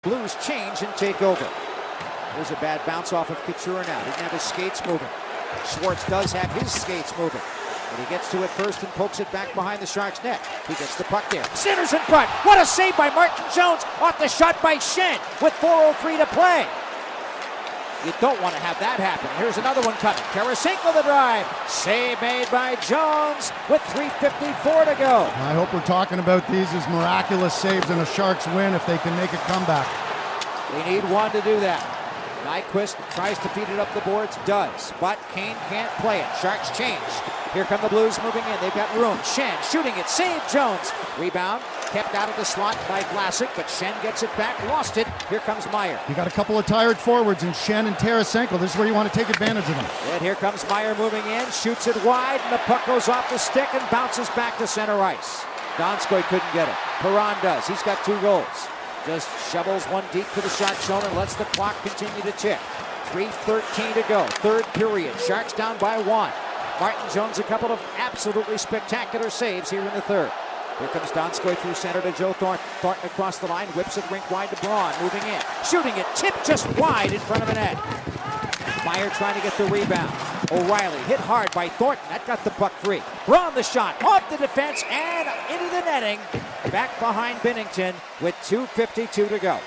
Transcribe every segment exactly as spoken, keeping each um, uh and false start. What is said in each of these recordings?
Blues change and take over. There's a bad bounce off of Couture now. He didn't have his skates moving. Schwartz does have his skates moving. And he gets to it first and pokes it back behind the Sharks' net. He gets the puck there. Centers in front. What a save by Martin Jones off the shot by Schenn with four oh three to play. You don't want to have that happen. Here's another one coming. Tarasenko the drive. Save made by Jones with three fifty-four to go. I hope we're talking about these as miraculous saves and a Sharks win if they can make a comeback. They need one to do that. Nyquist tries to feed it up the boards, does, but Kane can't play it. Sharks change. Here come the Blues moving in. They've got room. Schenn shooting it. Save Jones. Rebound. Kept out of the slot by Vlasic, but Schenn gets it back. Lost it. Here comes Meier. You got a couple of tired forwards in Schenn and Tarasenko. This is where you want to take advantage of them. And here comes Meier moving in. Shoots it wide, and the puck goes off the stick and bounces back to center ice. Donskoy couldn't get it. Perron does. He's got two goals. Just shovels one deep to the Sharks zone and lets the clock continue to tick. three thirteen to go. Third period. Sharks down by one. Martin Jones a couple of absolutely spectacular saves here in the third. Here comes Donskoy through center to Joe Thornton. Thornton across the line, whips it rink wide to Braun, moving in. Shooting it, tipped just wide in front of the net. Meier trying to get the rebound. O'Reilly hit hard by Thornton. That got the puck free. Braun the shot, off the defense and into the netting. Back behind Binnington with two fifty-two to go.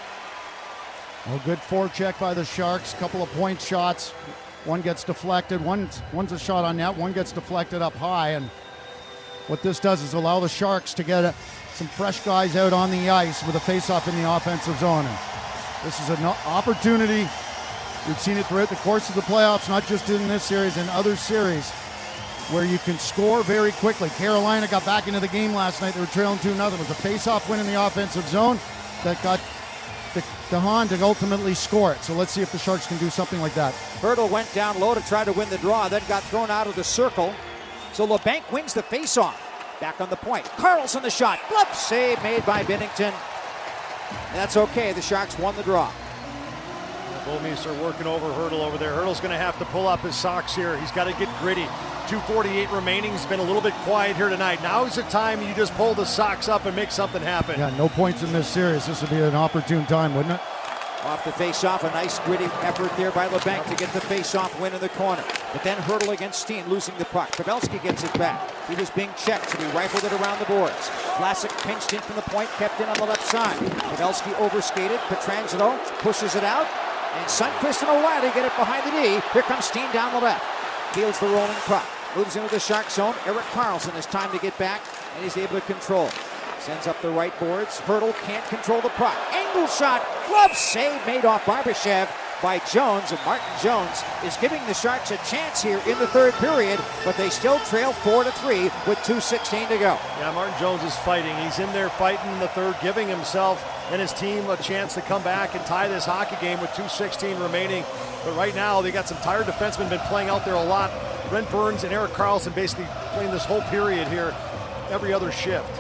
Well, good forecheck by the Sharks. Couple of point shots. One gets deflected. One, one's a shot on net. One gets deflected up high. And what this does is allow the Sharks to get a, some fresh guys out on the ice with a face-off in the offensive zone. And this is an opportunity. We've seen it throughout the course of the playoffs, not just in this series, in other series, where you can score very quickly. Carolina got back into the game last night. They were trailing two nothing. It was a face-off win in the offensive zone that got the, the Hahn to ultimately score it. So let's see if the Sharks can do something like that. Hurdle went down low to try to win the draw, then got thrown out of the circle. So LeBanc wins the face-off. Back on the point. Carlson the shot. Glove save made by Binnington. That's okay. The Sharks won the draw. Bouwmeester working over Hurdle over there. Hurdle's going to have to pull up his socks here. He's got to get gritty. two forty-eight remaining. He's been a little bit quiet here tonight. Now is the time you just pull the socks up and make something happen. Yeah, no points in this series. This would be an opportune time, wouldn't it? Off the face-off, a nice gritty effort there by LeBanc to get the face-off win in the corner. But then Hurdle against Steen, losing the puck. Pavelski gets it back. He was being checked, so he rifled it around the boards. Vlasic pinched in from the point, kept in on the left side. Pavelski overskated. Pietrangelo pushes it out. And Sundqvist and O'Reilly get it behind the D. Here comes Steen down the left. Fields the rolling puck. Moves into the Shark zone. Erik Karlsson has time to get back, and he's able to control. Sends up the right boards. Hurdle can't control the puck. Angle shot. Glove save made off Barbashev by Jones. And Martin Jones is giving the Sharks a chance here in the third period, but they still trail four to three with two sixteen to go. Yeah, Martin Jones is fighting. He's in there fighting in the third, giving himself and his team a chance to come back and tie this hockey game with two sixteen remaining. But right now, they got some tired defensemen been playing out there a lot. Brent Burns and Erik Karlsson basically playing this whole period here, every other shift.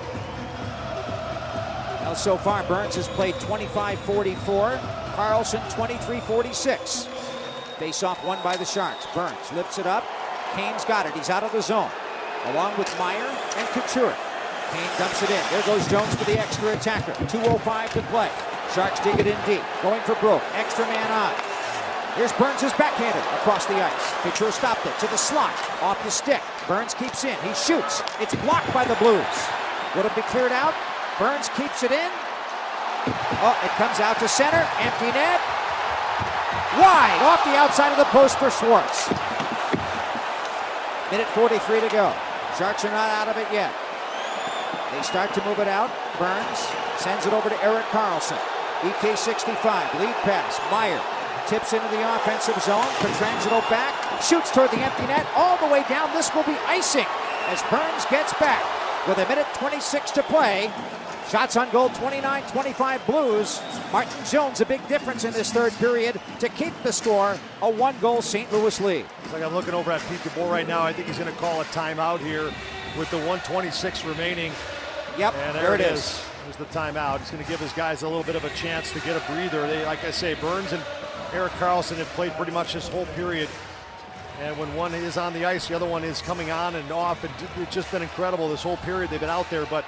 Now, so far, Burns has played twenty-five forty-four. Karlsson twenty-three forty-six. Face-off won by the Sharks. Burns lifts it up. Kane's got it. He's out of the zone. Along with Meier and Couture. Kane dumps it in. There goes Jones for the extra attacker. two oh five to play. Sharks dig it in deep. Going for broke. Extra man on. Here's Burns' backhander across the ice. Couture stopped it to the slot. Off the stick. Burns keeps in. He shoots. It's blocked by the Blues. Would it be cleared out? Burns keeps it in. Oh, it comes out to center. Empty net. Wide off the outside of the post for Schwartz. Minute forty-three to go. Sharks are not out of it yet. They start to move it out. Burns sends it over to Erik Karlsson. E K sixty-five. Lead pass. Meier tips into the offensive zone. Pietrangelo back. Shoots toward the empty net. All the way down. This will be icing as Burns gets back with a minute twenty-six to play. Shots on goal, twenty-nine twenty-five Blues. Martin Jones, a big difference in this third period to keep the score, a one-goal Saint Louis lead. It's like I'm looking over at Pete DeBoer right now. I think he's going to call a timeout here with the one twenty-six remaining. Yep, and there, there it is. is. There's the timeout. He's going to give his guys a little bit of a chance to get a breather. They, like I say, Burns and Erik Karlsson have played pretty much this whole period. And when one is on the ice, the other one is coming on and off. And it's just been incredible this whole period they've been out there. But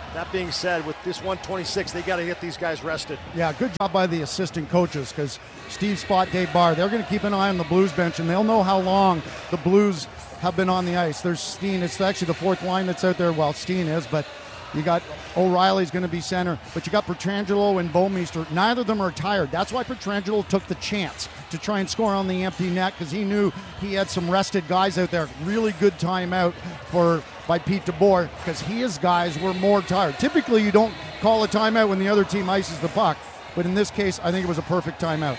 That being said, with this one twenty-six, they got to get these guys rested. Yeah, good job by the assistant coaches, because Steve Spot, Dave Barr, they're going to keep an eye on the Blues bench, and they'll know how long the Blues have been on the ice. There's Steen. It's actually the fourth line that's out there. Well, Steen is, but you got O'Reilly's going to be center, but you got Pietrangelo and Bouwmeester. Neither of them are tired. That's why Pietrangelo took the chance to try and score on the empty net, because he knew he had some rested guys out there. Really good timeout for by Pete DeBoer, because his guys were more tired. Typically, you don't call a timeout when the other team ices the puck, but in this case, I think it was a perfect timeout.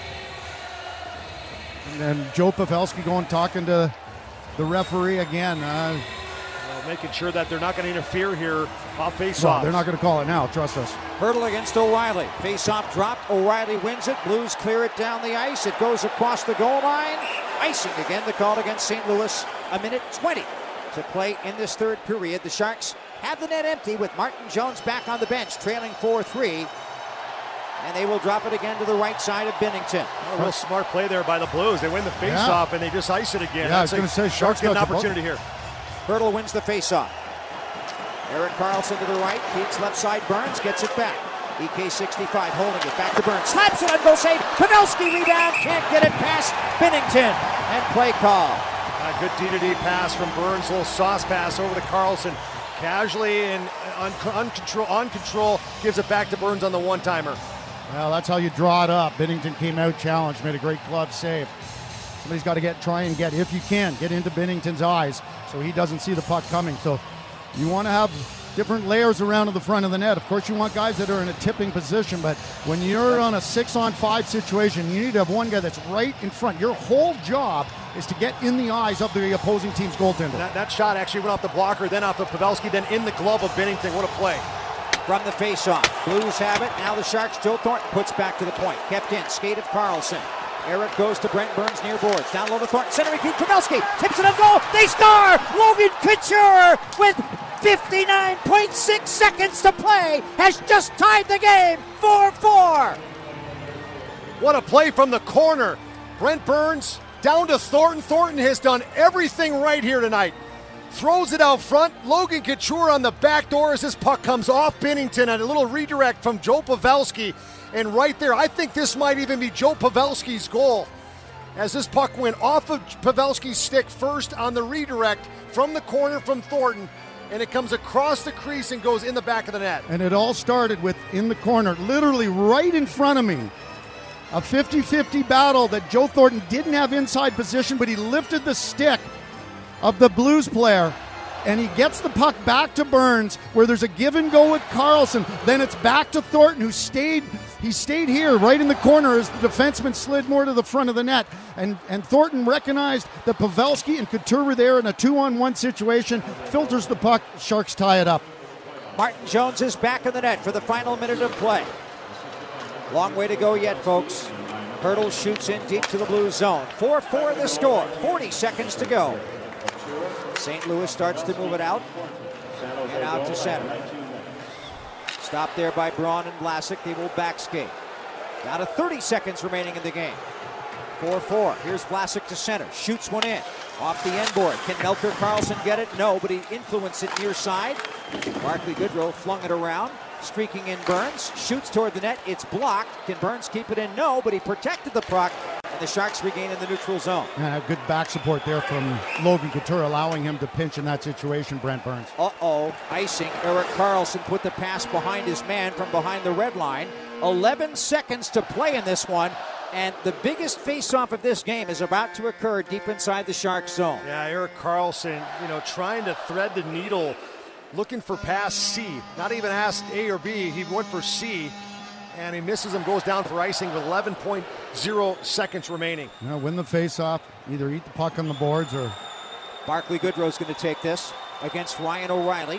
And then Joe Pavelski going talking to the referee again. Uh, well, making sure that they're not going to interfere here off face-off. No, they're not going to call it now, trust us. Hurdle against O'Reilly. Face-off dropped. O'Reilly wins it. Blues clear it down the ice. It goes across the goal line. Icing again, the call against Saint Louis. A minute twenty to play in this third period. The Sharks have the net empty with Martin Jones back on the bench, trailing four three. And they will drop it again to the right side of Binnington. Oh, real smart play there by the Blues. They win the face-off, yeah. and they just ice it again. Yeah, I was going to say, Sharks get an opportunity here. Hurdle wins the face-off. Erik Karlsson to the right, feeds left side, Burns gets it back. E K sixty-five holding it back to Burns, slaps it on goal save, Pavelski rebound, can't get it past Binnington, and play call. A good D to D pass from Burns, little sauce pass over to Karlsson. Casually and on, on, control, on control, gives it back to Burns on the one-timer. Well, that's how you draw it up. Binnington came out challenged, made a great glove save. Somebody's got to get try and get, if you can, get into Binnington's eyes so he doesn't see the puck coming. So you want to have different layers around to the front of the net. Of course, you want guys that are in a tipping position, but when you're on a six-on-five situation, you need to have one guy that's right in front. Your whole job is to get in the eyes of the opposing team's goaltender. That, that shot actually went off the blocker, then off of Pavelski, then in the glove of Binnington. What a play. From the face-off, Blues have it. Now the Sharks, Joe Thornton puts back to the point. Kept in, skate of Karlsson. Eric goes to Brent Burns near boards. Down low to Thornton, centering feed, Pavelski tips it on goal. They score! Logan Couture with fifty-nine point six seconds to play has just tied the game, four four. What a play from the corner. Brent Burns down to Thornton. Thornton has done everything right here tonight. Throws it out front. Logan Couture on the back door as this puck comes off Binnington, and a little redirect from Joe Pavelski. And right there, I think this might even be Joe Pavelski's goal, as this puck went off of Pavelski's stick first on the redirect from the corner from Thornton, and it comes across the crease and goes in the back of the net. And it all started with in the corner, literally right in front of me. A fifty-fifty battle that Joe Thornton didn't have inside position, but he lifted the stick of the Blues player, and he gets the puck back to Burns, where there's a give and go with Karlsson. Then it's back to Thornton, who stayed he stayed here right in the corner as the defenseman slid more to the front of the net. And, and Thornton recognized that Pavelski and Couture were there in a two-on-one situation, filters the puck, Sharks tie it up. Martin Jones is back in the net for the final minute of play. Long way to go yet, folks. Hurdle shoots in deep to the Blues zone. four four the score, forty seconds to go. Saint Louis starts to move it out, and out to center. Stopped there by Braun and Vlasic. They will back skate. Down to thirty seconds remaining in the game. four four. Here's Vlasic to center. Shoots one in. Off the end board. Can Melker Karlsson get it? No, but he influenced it near side. Barclay Goodrow flung it around. Streaking in Burns. Shoots toward the net. It's blocked. Can Burns keep it in? No, but he protected the puck. And the Sharks regain in the neutral zone. Yeah, good back support there from Logan Couture, allowing him to pinch in that situation, Brent Burns. Uh-oh. Icing. Erik Karlsson put the pass behind his man from behind the red line. eleven seconds to play in this one. And the biggest face-off of this game is about to occur deep inside the Sharks zone. Yeah, Erik Karlsson, you know, trying to thread the needle, looking for pass C. Not even asked A or B. He went for C, and he misses him, goes down for icing with eleven point oh seconds remaining. Now win the face-off, either eat the puck on the boards or... Barclay Goodrow's going to take this against Ryan O'Reilly.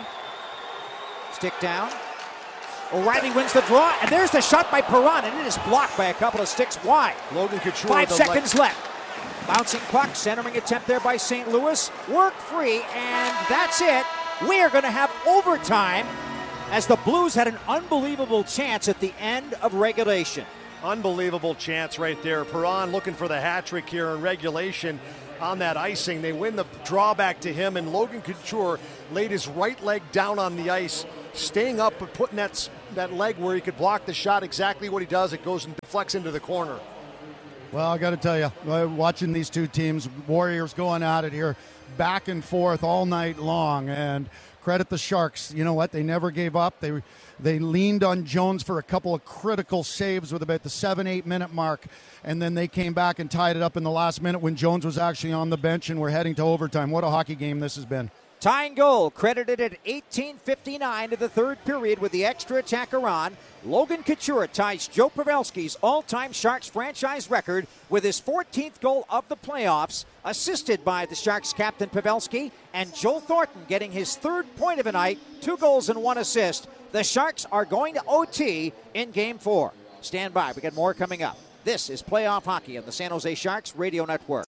Stick down. O'Reilly wins the draw, and there's the shot by Perron, and it is blocked by a couple of sticks wide. Logan Couture. Five seconds left. Bouncing puck, centering attempt there by Saint Louis. Work free, and that's it. We are going to have overtime as the Blues had an unbelievable chance at the end of regulation. Unbelievable chance right there. Perron looking for the hat trick here in regulation on that icing. They win the drawback to him, and Logan Couture laid his right leg down on the ice staying up and putting that, that leg where he could block the shot, exactly what he does. It goes and deflects into the corner. Well, I got to tell you, watching these two teams, Warriors going at it here, back and forth all night long, and credit the Sharks. You know what? They never gave up. They they leaned on Jones for a couple of critical saves with about the seven, eight minute mark, and then they came back and tied it up in the last minute when Jones was actually on the bench, and we're heading to overtime. What a hockey game this has been. Tying goal credited at eighteen fifty-nine to the third period with the extra attacker on. Logan Couture ties Joe Pavelski's all-time Sharks franchise record with his fourteenth goal of the playoffs, assisted by the Sharks captain Pavelski, and Joe Thornton getting his third point of the night, two goals and one assist. The Sharks are going to O T in Game four. Stand by. We got more coming up. This is Playoff Hockey on the San Jose Sharks Radio Network.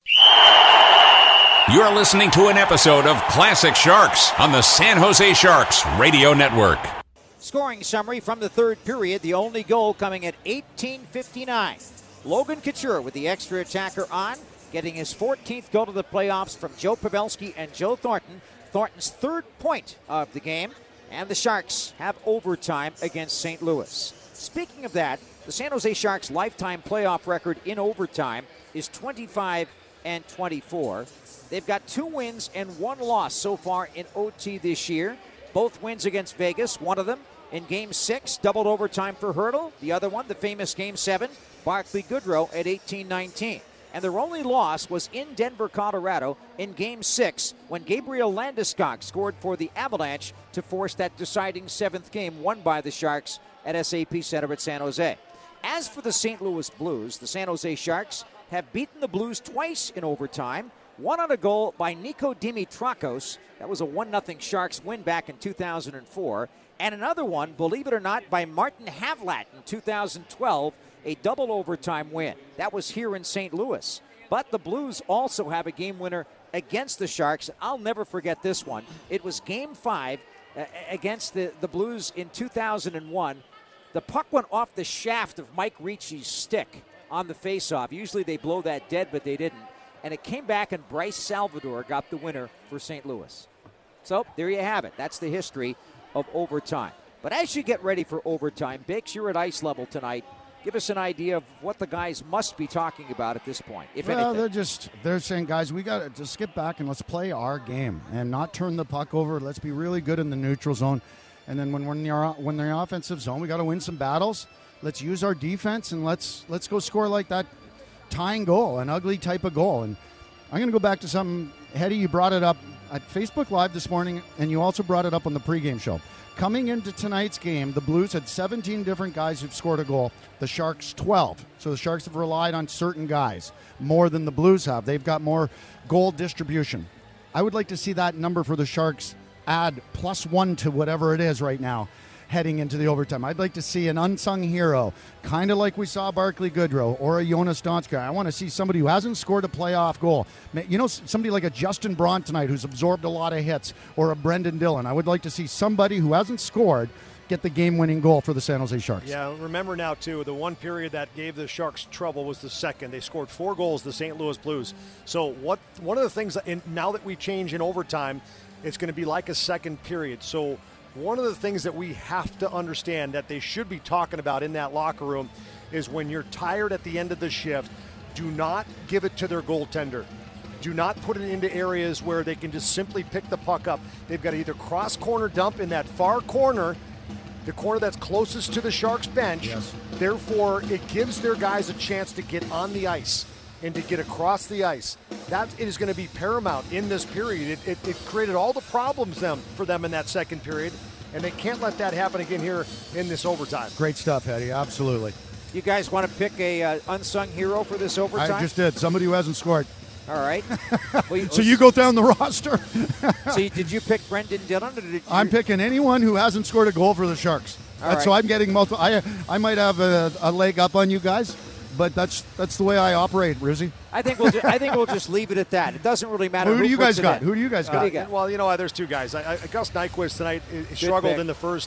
You're listening to an episode of Classic Sharks on the San Jose Sharks Radio Network. Scoring summary from the third period, the only goal coming at eighteen fifty-nine. Logan Couture with the extra attacker on, getting his fourteenth goal to the playoffs from Joe Pavelski and Joe Thornton. Thornton's third point of the game, and the Sharks have overtime against Saint Louis. Speaking of that, the San Jose Sharks' lifetime playoff record in overtime is twenty-five and twenty-four. They've got two wins and one loss so far in O T this year. Both wins against Vegas, one of them in Game six, doubled overtime for Hertl. The other one, the famous Game seven, Barclay Goodrow at eighteen nineteen. And their only loss was in Denver, Colorado in Game six when Gabriel Landeskog scored for the Avalanche to force that deciding seventh game won by the Sharks at S A P Center at San Jose. As for the Saint Louis Blues, the San Jose Sharks have beaten the Blues twice in overtime. One on a goal by Nico Dimitrakos. That was a one nothing Sharks win back in two thousand four. And another one, believe it or not, by Martin Havlat in two thousand twelve, a double overtime win. That was here in Saint Louis. But the Blues also have a game winner against the Sharks. I'll never forget this one. It was Game five uh, against the, the Blues in two thousand one. The puck went off the shaft of Mike Ricci's stick on the faceoff. Usually they blow that dead, but they didn't. And it came back, and Bryce Salvador got the winner for Saint Louis. So there you have it. That's the history of overtime. But as you get ready for overtime, Bix, you're at ice level tonight. Give us an idea of what the guys must be talking about at this point, if well, anything. they're just they're saying, guys, we got to just get back and let's play our game and not turn the puck over. Let's be really good in the neutral zone. And then when we're in the, when they're in the offensive zone, we got to win some battles. Let's use our defense, and let's let's go score like that tying goal, an ugly type of goal. And I'm going to go back to something, Hetty, you brought it up at Facebook Live this morning, and you also brought it up on the pregame show. Coming into tonight's game, the Blues had seventeen different guys who've scored a goal. The Sharks, twelve. So the Sharks have relied on certain guys more than the Blues have. They've got more goal distribution. I would like to see that number for the Sharks add plus one to whatever it is right now heading into the overtime. I'd like to see an unsung hero, kind of like we saw Barclay Goodrow or a Jonas Donskoi. I want to see somebody who hasn't scored a playoff goal. You know, somebody like a Justin Braun tonight who's absorbed a lot of hits, or a Brendan Dillon. I would like to see somebody who hasn't scored get the game-winning goal for the San Jose Sharks. Yeah, remember now, too, the one period that gave the Sharks trouble was the second. They scored four goals, the Saint Louis Blues. So what? one of the things, that in, now that we change in overtime, it's going to be like a second period. So one of the things that we have to understand that they should be talking about in that locker room is when you're tired at the end of the shift, do not give it to their goaltender. Do not put it into areas where they can just simply pick the puck up. They've got to either cross corner dump in that far corner, the corner that's closest to the Sharks bench. Yes. Therefore, it gives their guys a chance to get on the ice and to get across the ice. That is going to be paramount in this period. It, it, it created all the problems them, for them in that second period, and they can't let that happen again here in this overtime. Great stuff, Eddie. Absolutely. You guys want to pick a uh, unsung hero for this overtime? I just did. Somebody who hasn't scored. All right. Well, you, so you go down the roster. So you, did you pick Brendan Dillon? Or did you... I'm picking anyone who hasn't scored a goal for the Sharks. All right. So I'm getting multiple. I I might have a, a leg up on you guys, but that's that's the way I operate, Rizzy. I think we'll just, I think we'll just leave it at that. It doesn't really matter. Who, who do you guys got? In. Who do you guys got? Uh, you got? Well, you know, there's two guys. I, I, Gus Nyquist tonight struggled pick. in the first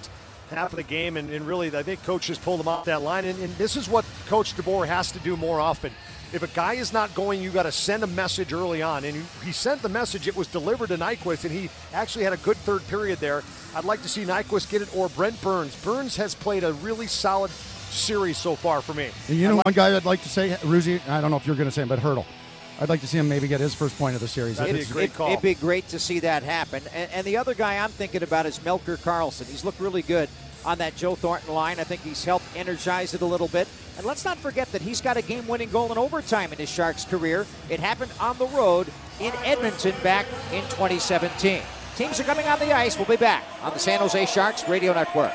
half of the game, and, and really I think Coach just pulled them off that line. And, and this is what Coach DeBoer has to do more often. If a guy is not going, you got to send a message early on. And he, he sent the message. It was delivered to Nyquist, and he actually had a good third period there. I'd like to see Nyquist get it, or Brent Burns. Burns has played a really solid series so far for me. You know, like, one guy I'd like to say, Ruzi, I don't know if you're going to say him, but Hurdle. I'd like to see him maybe get his first point of the series. That'd be a great call. It'd be great to see that happen. And, and the other guy I'm thinking about is Melker Karlsson. He's looked really good on that Joe Thornton line. I think he's helped energize it a little bit. And let's not forget that he's got a game-winning goal in overtime in his Sharks career. It happened on the road in Edmonton back in twenty seventeen. Teams are coming on the ice. We'll be back on the San Jose Sharks Radio Network.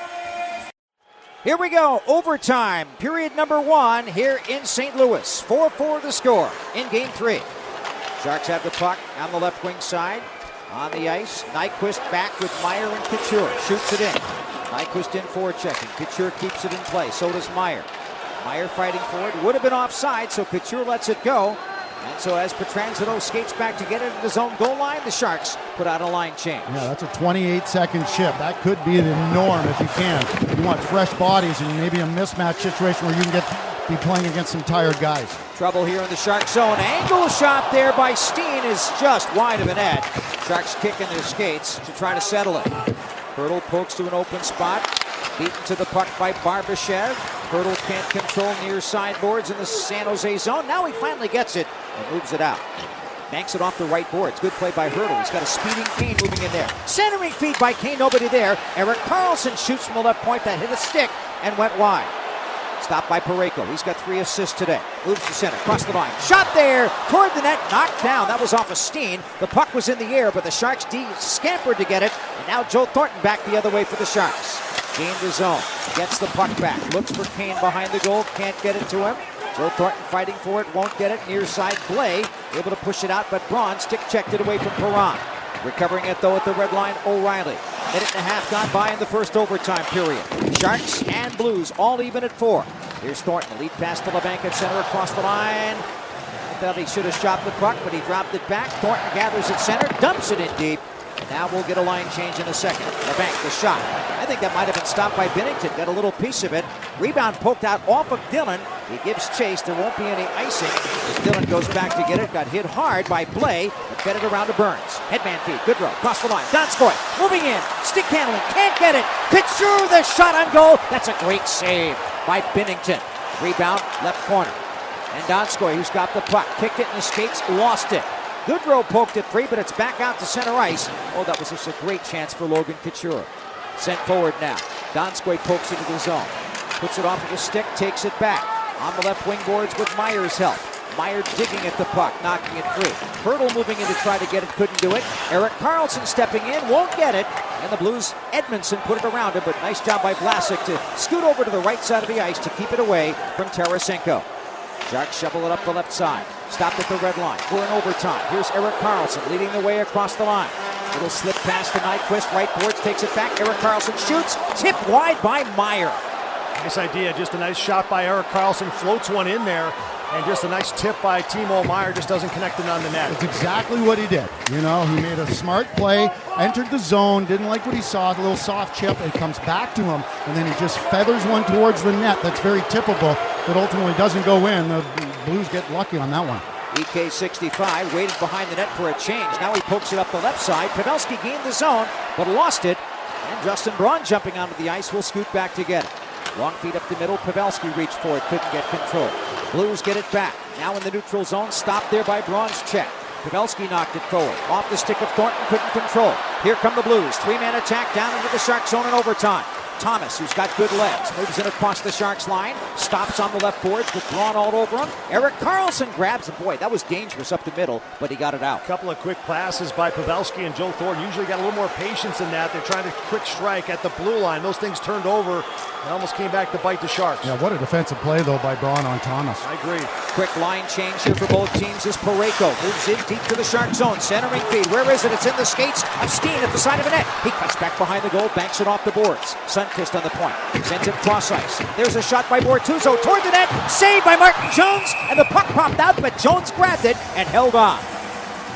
Here we go, overtime, period number one here in Saint Louis. four four the score in game three. Sharks have the puck on the left wing side. On the ice, Nyquist back with Meyer and Couture. Shoots it in. Nyquist in forechecking. Couture keeps it in play. So does Meyer. Meyer fighting for it. Would have been offside, so Couture lets it go. And so as Pietrangelo skates back to get it in his own goal line, the Sharks put out a line change. Yeah, that's a twenty-eight second shift. That could be the norm if you can. You want fresh bodies and maybe a mismatch situation where you can get be playing against some tired guys. Trouble here in the Shark zone. Angle shot there by Steen is just wide of a net. Sharks kicking their skates to try to settle it. Hurdle pokes to an open spot. Beaten to the puck by Barbashev. Hurdle can't control near sideboards in the San Jose zone. Now he finally gets it and moves it out. Banks it off the right boards. Good play by Hurdle. He's got a speeding Kane moving in there. Centering feed by Kane. Nobody there. Erik Karlsson shoots from the left point. That hit a stick and went wide. Stopped by Parayko. He's got three assists today. Moves to center. Across the line. Shot there. Toward the net. Knocked down. That was off of Steen. The puck was in the air, but the Sharks D scampered to get it. And now Joe Thornton back the other way for the Sharks. Gained the zone. Gets the puck back. Looks for Kane behind the goal. Can't get it to him. Joe Thornton fighting for it. Won't get it. Near side Blais. Able to push it out, but Braun stick checked it away from Perron. Recovering it, though, at the red line, O'Reilly. Minute and a half gone by in the first overtime period. Sharks and Blues all even at four. Here's Thornton. Lead pass to LeBanc at center across the line. I thought he should have shot the puck, but he dropped it back. Thornton gathers at center, dumps it in deep. Now we'll get a line change in a second. LeBanc, the shot. I think that might have been stopped by Binnington. Got a little piece of it. Rebound poked out off of Dillon. He gives chase. There won't be any icing as Dillon goes back to get it. Got hit hard by Blais, but fed it around to Burns. Headman feed. Goodrow. Cross the line. Donskoy moving in. Stick handling. Can't get it. Couture the shot on goal. That's a great save by Binnington. Rebound left corner. And Donskoy, who's got the puck, kicked it in the skates, lost it. Goodrow poked it free, but it's back out to center ice. Oh, that was just a great chance for Logan Couture. Sent forward now. Donskoy pokes into the zone. Puts it off of the stick, takes it back. On the left wing boards with Meyer's help. Meyer digging at the puck, knocking it free. Hurdle moving in to try to get it, couldn't do it. Erik Karlsson stepping in, won't get it. And the Blues, Edmondson put it around him, but nice job by Vlasic to scoot over to the right side of the ice to keep it away from Tarasenko. Sharks shovel it up the left side. Stopped at the red line. We're in overtime. Here's Erik Karlsson leading the way across the line. Little slip pass to Nyquist. Right boards, takes it back. Erik Karlsson shoots. Tipped wide by Meyer. Nice idea. Just a nice shot by Erik Karlsson. Floats one in there. And just a nice tip by Timo Meyer. Just doesn't connect it on the net. That's exactly what he did. You know, he made a smart play, entered the zone, didn't like what he saw, a little soft chip. It comes back to him, and then he just feathers one towards the net. That's very typical, but ultimately doesn't go in. The Blues get lucky on that one. E K sixty-five waited behind the net for a change. Now he pokes it up the left side. Pavelski gained the zone, but lost it. And Justin Braun jumping onto the ice will scoot back to get it. Long feet up the middle. Pavelski reached for it, couldn't get control. Blues get it back. Now in the neutral zone, stopped there by Braun's check. Pavelski knocked it forward. Off the stick of Thornton, couldn't control. Here come the Blues. Three-man attack down into the Shark zone in overtime. Thomas, who's got good legs, moves in across the Sharks line, stops on the left boards with Braun all over him. Erik Karlsson grabs him. Boy, that was dangerous up the middle, but he got it out. A couple of quick passes by Pavelski and Joe Thornton. Usually got a little more patience in that. They're trying to quick strike at the blue line. Those things turned over and almost came back to bite the Sharks. Yeah, what a defensive play, though, by Braun on Thomas. I agree. Quick line change here for both teams as Parayko moves in deep to the Shark zone. Centering feed. Where is it? It's in the skates of Steen at the side of the net. He cuts back behind the goal, banks it off the boards. Sundqvist on the point. Sends it cross ice. There's a shot by Bortuzzo toward the net. Saved by Martin Jones. And the puck popped out, but Jones grabbed it and held on.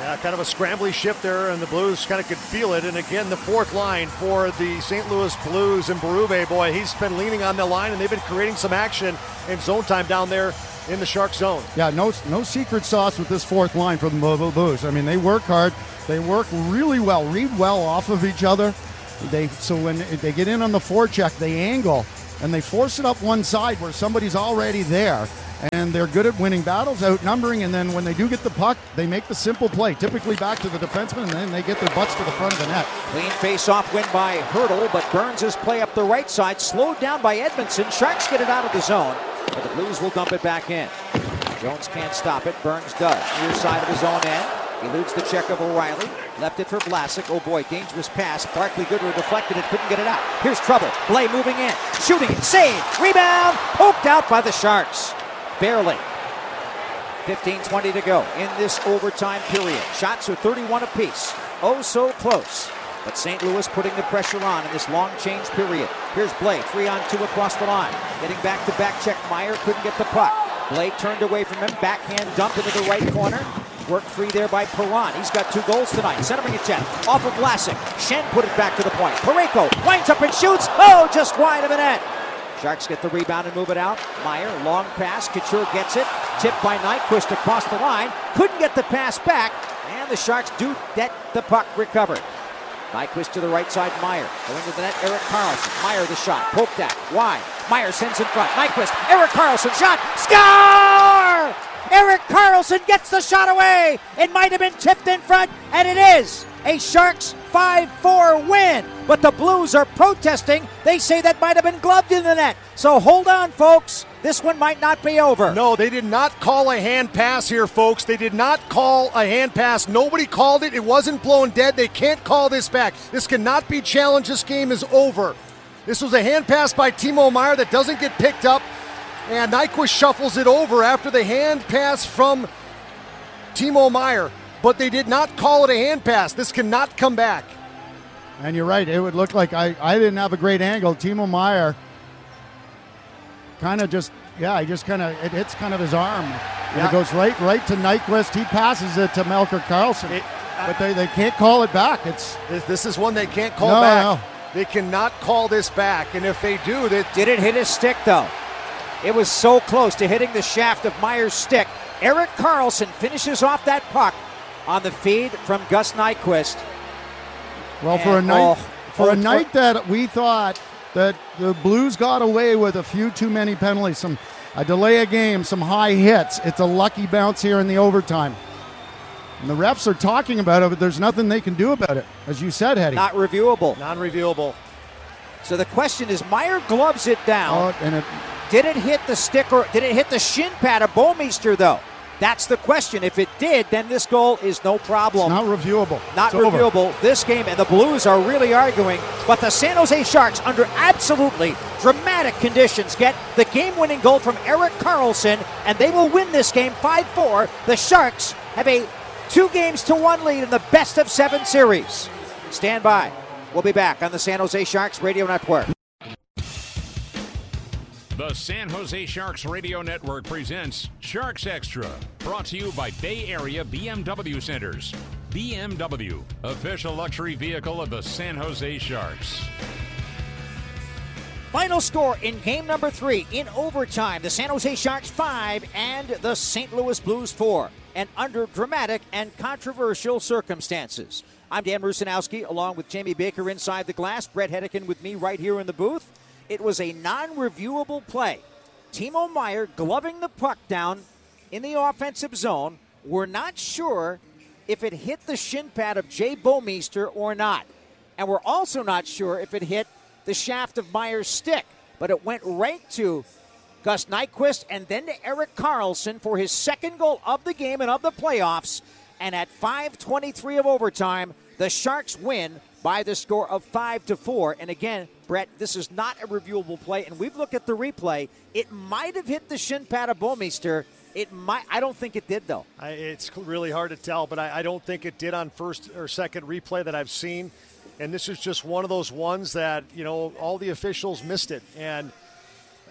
Yeah, kind of a scrambly ship there, and the Blues kind of could feel it. And again, the fourth line for the Saint Louis Blues, and Berube, boy, he's been leaning on the line, and they've been creating some action in zone time down there in the Shark zone. Yeah, no no secret sauce with this fourth line for the Blues. I mean, they work hard. They work really well, read well off of each other. They So when they get in on the forecheck, they angle, and they force it up one side where somebody's already there. And they're good at winning battles, outnumbering, and then when they do get the puck, they make the simple play, typically back to the defenseman, and then they get their butts to the front of the net. Clean face-off win by Hurdle, but Burns' play up the right side, slowed down by Edmondson. Sharks get it out of the zone, but the Blues will dump it back in. Jones can't stop it. Burns does. Near side of his own end. Eludes the check of O'Reilly. Left it for Vlasic. Oh boy, dangerous pass. Barkley Goodrow deflected it, couldn't get it out. Here's trouble. Blais moving in. Shooting it. Save. Rebound. Poked out by the Sharks. Barely. fifteen twenty to go in this overtime period. Shots are thirty-one apiece. Oh, so close. But Saint Louis putting the pressure on in this long change period. Here's Blais, three on two across the line. Getting back to back check. Meyer couldn't get the puck. Blais turned away from him. Backhand dump into the right corner. Worked free there by Perron. He's got two goals tonight. Centering a check. Off of Vlasic. Shen put it back to the point. Parayko winds up and shoots. Oh, just wide of the net. Sharks get the rebound and move it out. Meyer, long pass. Couture gets it. Tipped by Nyquist across the line. Couldn't get the pass back. And the Sharks do get the puck recovered. Nyquist to the right side. Meyer going to the net. Erik Karlsson. Meyer the shot. Poked at. Wide. Meyer sends in front. Nyquist. Erik Karlsson shot. Score! Erik Karlsson gets the shot away. It might have been tipped in front, and it is a Sharks five four win. But the Blues are protesting. They say that might have been gloved in the net. So hold on, folks. This one might not be over. No, they did not call a hand pass here, folks. They did not call a hand pass. Nobody called it. It wasn't blown dead. They can't call this back. This cannot be challenged. This game is over. This was a hand pass by Timo Meier that doesn't get picked up. And Nyquist shuffles it over after the hand pass from Timo Meier. But they did not call it a hand pass. This cannot come back. And you're right. It would look like I, I didn't have a great angle. Timo Meier kind of just, yeah, he just kind of, it hits kind of his arm. And yeah. It goes right right to Nyquist. He passes it to Melker Karlsson. It, uh, but they, they can't call it back. It's This, this is one they can't call no, back. No. They cannot call this back. And if they do, that did it hit his stick, though? It was so close to hitting the shaft of Meier's stick. Erik Karlsson finishes off that puck on the feed from Gus Nyquist. Well, and, for a night, oh, for oh, a night that we thought that the Blues got away with a few too many penalties, some a delay of game, some high hits. It's a lucky bounce here in the overtime. And the refs are talking about it, but there's nothing they can do about it, as you said, Hetty. Not reviewable. Non-reviewable. So the question is, Meier gloves it down. Oh, and it, did it hit the stick or did it hit the shin pad of Bouwmeester, though? That's the question. If it did, then this goal is no problem. It's not reviewable. Not it's reviewable. Over. This game, and the Blues are really arguing, but the San Jose Sharks, under absolutely dramatic conditions, get the game-winning goal from Erik Karlsson, and they will win this game five four. The Sharks have a two games to one lead in the best of seven series. Stand by. We'll be back on the San Jose Sharks Radio Network. The San Jose Sharks Radio Network presents Sharks Extra, brought to you by Bay Area B M W Centers. B M W, official luxury vehicle of the San Jose Sharks. Final score in game number three in overtime. The San Jose Sharks five and the Saint Louis Blues four. And under dramatic and controversial circumstances. I'm Dan Rusanowski, along with Jamie Baker inside the glass. Brett Hedican with me right here in the booth. It was a non-reviewable play. Timo Meier gloving the puck down in the offensive zone. We're not sure if it hit the shin pad of Jay Bouwmeester or not. And we're also not sure if it hit the shaft of Meier's stick. But it went right to Gus Nyquist and then to Erik Karlsson for his second goal of the game and of the playoffs. And at five twenty-three of overtime, the Sharks win by the score of five to four. And again, Brett, this is not a reviewable play, and we've looked at the replay. It might have hit the shin pad of Bouwmeester. It might. I don't think it did, though. I, it's really hard to tell, but I, I don't think it did on first or second replay that I've seen. And this is just one of those ones that, you know, all the officials missed it. And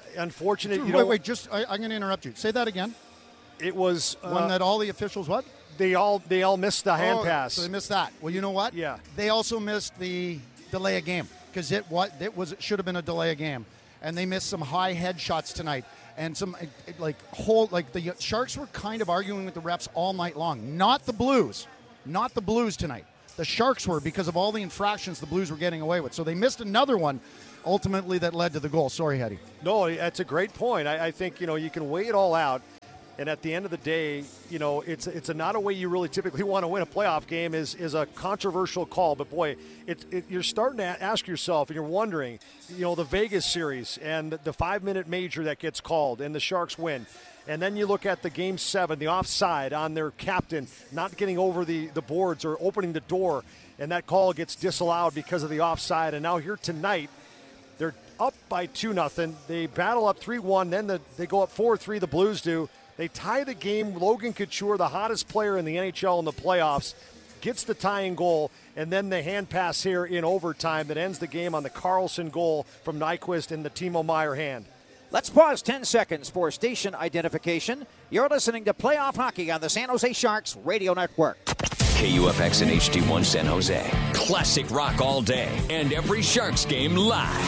unfortunate, you wait, know. Wait, just, I, I'm going to interrupt you. Say that again. It was. Uh, one that all the officials what? they all they all missed the hand oh, pass. So they missed that. Well, you know what? Yeah. They also missed the delay of game because it what it was it should have been a delay of game, and they missed some high head shots tonight and some like whole like the Sharks were kind of arguing with the refs all night long. Not the Blues, not the Blues tonight. The Sharks were because of all the infractions the Blues were getting away with. So they missed another one. Ultimately, that led to the goal. Sorry, Hetty. No, that's a great point. I, I think, you know, you can weigh it all out. And at the end of the day, you know, it's it's a, not a way you really typically want to win a playoff game is is a controversial call. But, boy, it, it, you're starting to ask yourself and you're wondering, you know, the Vegas series and the five-minute major that gets called and the Sharks win. And then you look at the game seven, the offside on their captain not getting over the, the boards or opening the door, and that call gets disallowed because of the offside. And now here tonight, they're up by two nothing. They battle up three one. Then the, they go up four three, the Blues do. They tie the game. Logan Couture, the hottest player in the N H L in the playoffs, gets the tying goal. And then the hand pass here in overtime that ends the game on the Carlson goal from Nyquist and the Timo Meier hand. Let's pause ten seconds for station identification. You're listening to Playoff Hockey on the San Jose Sharks Radio Network. K U F X and H D one San Jose. Classic rock all day and every Sharks game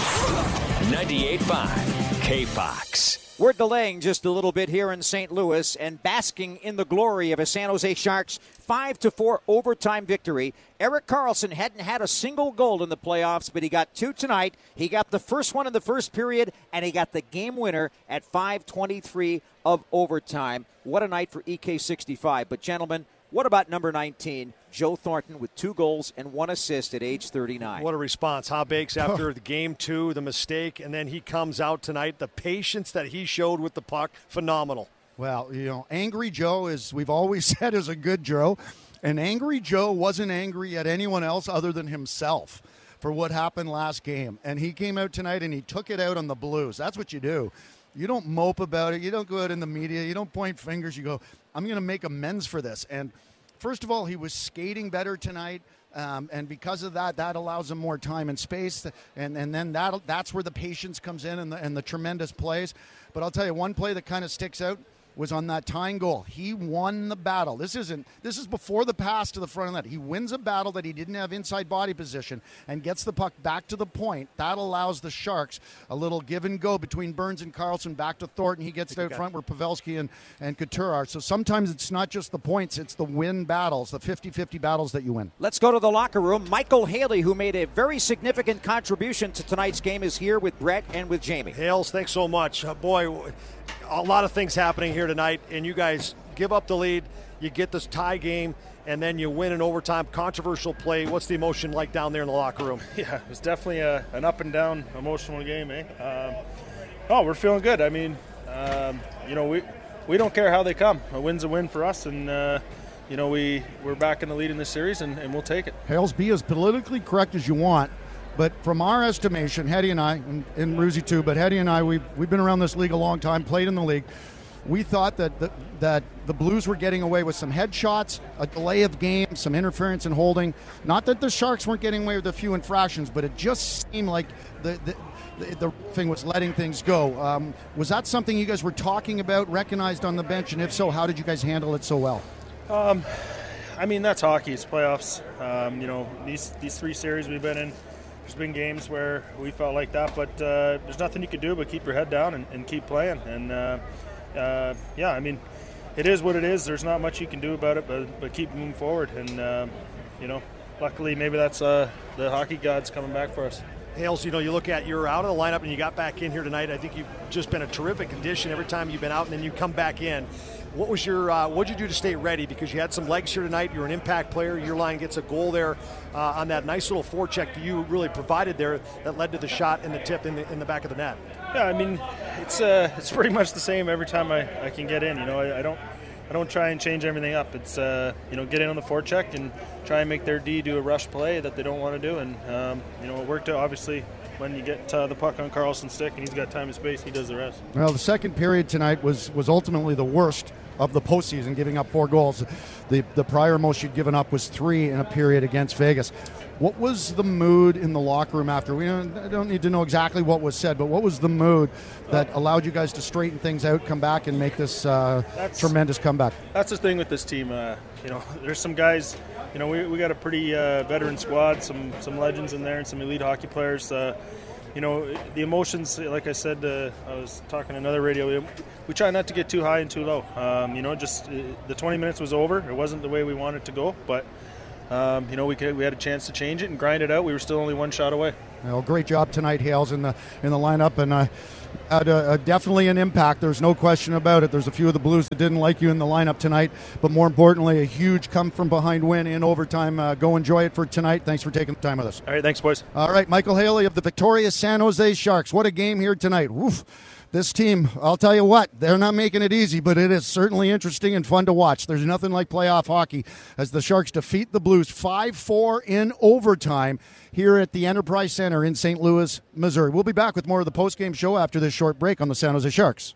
live. ninety-eight point five K Fox. We're delaying just a little bit here in Saint Louis and basking in the glory of a San Jose Sharks five to four overtime victory. Erik Karlsson hadn't had a single goal in the playoffs, but he got two tonight. He got the first one in the first period, and he got the game winner at five twenty-three of overtime. What a night for E K sixty-five. But, gentlemen, what about number nineteen, Joe Thornton, with two goals and one assist at age thirty-nine? What a response. Hobakes after the game two, the mistake, and then he comes out tonight. The patience that he showed with the puck, phenomenal. Well, you know, Angry Joe, is we've always said, is a good Joe. And Angry Joe wasn't angry at anyone else other than himself for what happened last game. And he came out tonight and he took it out on the Blues. That's what you do. You don't mope about it. You don't go out in the media. You don't point fingers. You go, I'm going to make amends for this. And first of all, he was skating better tonight. Um, and because of that, that allows him more time and space. And, and then that that's where the patience comes in and the, and the tremendous plays. But I'll tell you, one play that kind of sticks out was on that tying goal. He won the battle. This isn't. This is before the pass to the front of that. He wins a battle that he didn't have inside body position and gets the puck back to the point. That allows the Sharks a little give and go between Burns and Karlsson back to Thornton. He gets it out front where Pavelski and, and Couture are. So sometimes it's not just the points, it's the win battles, the fifty-fifty battles that you win. Let's go to the locker room. Michael Haley, who made a very significant contribution to tonight's game, is here with Brett and with Jamie. Hales, thanks so much. Uh, boy, a lot of things happening here tonight, and you guys give up the lead, you get this tie game, and then you win in overtime. Controversial play. What's the emotion like down there in the locker room? Yeah, it was definitely a, an up and down emotional game, eh? Um, oh, we're feeling good. I mean, um, you know, we we don't care how they come. A win's a win for us, and uh, you know, we we're back in the lead in this series, and, and we'll take it. Hales, be as politically correct as you want. But from our estimation, Hetty and I, and, and Ruzi too, but Hetty and I, we've, we've been around this league a long time, played in the league. We thought that the, that the Blues were getting away with some headshots, a delay of game, some interference and holding. Not that the Sharks weren't getting away with a few infractions, but it just seemed like the, the, the, the thing was letting things go. Um, was that something you guys were talking about, recognized on the bench? And if so, how did you guys handle it so well? Um, I mean, that's hockey. It's playoffs. Um, you know, these, these three series we've been in, there's been games where we felt like that, but uh, there's nothing you can do but keep your head down and, and keep playing. And, uh, uh, yeah, I mean, it is what it is. There's not much you can do about it, but, but keep moving forward. And, uh, you know, luckily maybe that's uh, the hockey gods coming back for us. Hales, you know, you look at you're out of the lineup and you got back in here tonight. I think you've just been a terrific addition every time you've been out, and then you come back in. What was your uh, what did you do to stay ready? Because you had some legs here tonight. You're an impact player. Your line gets a goal there uh, on that nice little forecheck that you really provided there that led to the shot and the tip in the in the back of the net. Yeah, I mean, it's uh, it's pretty much the same every time I, I can get in. You know, I, I don't I don't try and change everything up. It's uh, you know, get in on the forecheck and try and make their D do a rush play that they don't want to do. And um, you know, it worked out obviously when you get uh, the puck on Karlsson's stick and he's got time and space, he does the rest. Well, the second period tonight was was ultimately the worst of the postseason, giving up four goals. The the prior most you'd given up was three in a period against Vegas. What was the mood in the locker room after? We don't, I don't need to know exactly what was said, but what was the mood that allowed you guys to straighten things out, come back, and make this uh, tremendous comeback? That's the thing with this team. Uh, you know, there's some guys. You know, we we got a pretty uh, veteran squad, some some legends in there, and some elite hockey players. Uh, you know, the emotions. Like I said, uh, I was talking to another radio. We, we try not to get too high and too low. Um, you know, just uh, the twenty minutes was over. It wasn't the way we wanted it to go, but. Um, you know, we could, we had a chance to change it and grind it out. We were still only one shot away. Well, great job tonight, Hales, in the in the lineup, and uh, had a, a, definitely an impact. There's no question about it. There's a few of the Blues that didn't like you in the lineup tonight, but more importantly, a huge come-from-behind win in overtime. Uh, go enjoy it for tonight. Thanks for taking the time with us. All right, thanks, boys. All right, Michael Haley of the victorious San Jose Sharks. What a game here tonight. Woof. This team, I'll tell you what, they're not making it easy, but it is certainly interesting and fun to watch. There's nothing like playoff hockey as the Sharks defeat the Blues five four in overtime here at the Enterprise Center in Saint Louis, Missouri. We'll be back with more of the postgame show after this short break on the San Jose Sharks.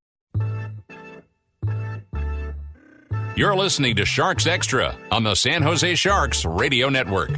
You're listening to Sharks Extra on the San Jose Sharks Radio Network.